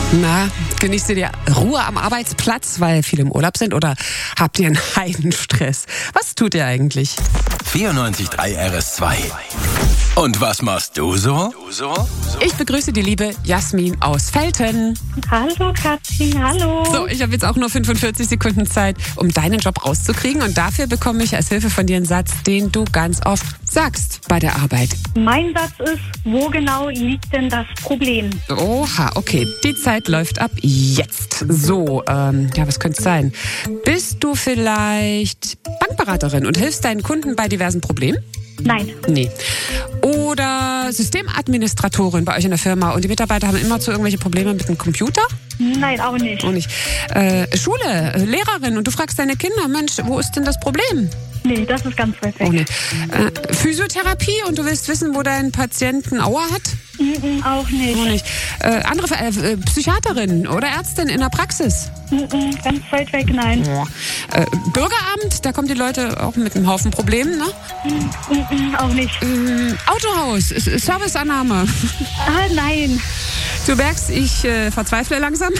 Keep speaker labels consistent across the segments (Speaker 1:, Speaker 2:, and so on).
Speaker 1: Na, genießt ihr die Ruhe am Arbeitsplatz, weil viele im Urlaub sind, oder habt ihr einen Heidenstress? Was tut ihr eigentlich?
Speaker 2: 94.3 RS2. Und was machst du so?
Speaker 1: Ich begrüße die liebe Jasmin aus Velten.
Speaker 3: Hallo Katrin, hallo.
Speaker 1: So, ich habe jetzt auch nur 45 Sekunden Zeit, um deinen Job rauszukriegen. Und dafür bekomme ich als Hilfe von dir einen Satz, den du ganz oft sagst bei der Arbeit.
Speaker 3: Mein Satz ist, wo genau liegt denn das Problem?
Speaker 1: Oha, okay. Die Zeit läuft ab jetzt. So, was könnte es sein? Bist du vielleicht Bankberaterin und hilfst deinen Kunden bei diversen Problemen?
Speaker 3: Nein.
Speaker 1: Nee. Oder Systemadministratorin bei euch in der Firma und die Mitarbeiter haben immer zu irgendwelche Probleme mit dem Computer?
Speaker 3: Nein, auch nicht.
Speaker 1: Auch nicht. Schule, Lehrerin und du fragst deine Kinder, Mensch, wo ist denn das Problem?
Speaker 3: Nee, das ist ganz weit weg.
Speaker 1: Auch nicht. Physiotherapie und du willst wissen, wo dein Patient eine Aua hat?
Speaker 3: Auch nicht.
Speaker 1: Auch nicht. Psychiaterin oder Ärztin in der Praxis?
Speaker 3: Ganz weit weg, nein.
Speaker 1: Bürgeramt, da kommen die Leute auch mit einem Haufen Problemen, ne?
Speaker 3: Auch nicht.
Speaker 1: Autohaus, Serviceannahme.
Speaker 3: Nein.
Speaker 1: Du merkst, ich verzweifle langsam.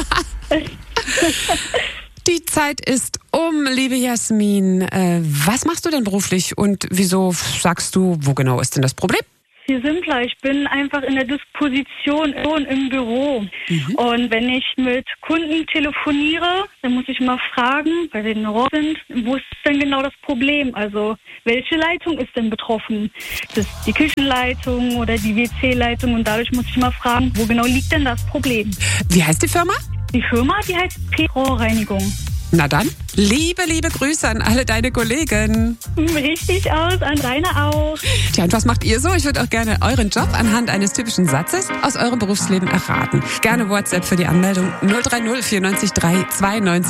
Speaker 1: Die Zeit ist um, liebe Jasmin. Was machst du denn beruflich und wieso sagst du, wo genau ist denn das Problem?
Speaker 3: Viel simpler. Ich bin einfach in der Disposition im Büro. Und wenn ich mit Kunden telefoniere, dann muss ich mal fragen, weil sie in Rohr sind, wo ist denn genau das Problem? Also, welche Leitung ist denn betroffen? Ist es die Küchenleitung oder die WC-Leitung? Und dadurch muss ich mal fragen, wo genau liegt denn das Problem?
Speaker 1: Wie heißt die Firma?
Speaker 3: Die Firma, die heißt P-Rohrreinigung.
Speaker 1: Na dann, liebe Grüße an alle deine Kollegen.
Speaker 3: Richtig aus, an deine auch.
Speaker 1: Tja, und was macht ihr so? Ich würde auch gerne euren Job anhand eines typischen Satzes aus eurem Berufsleben erraten. Gerne WhatsApp für die Anmeldung 030 94 3 92